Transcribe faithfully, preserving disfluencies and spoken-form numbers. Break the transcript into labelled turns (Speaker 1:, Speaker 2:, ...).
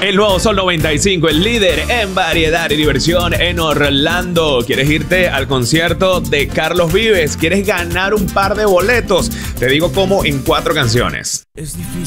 Speaker 1: El nuevo Sol noventa y cinco, el líder en variedad y diversión en Orlando. ¿Quieres irte al concierto de Carlos Vives? ¿Quieres ganar un par de boletos? Te digo cómo en cuatro canciones.